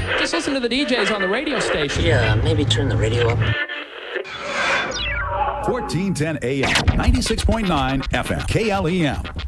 Just listen to the DJs on the radio station. Yeah, maybe turn the radio up. 1410 AM, 96.9 FM, KLEM.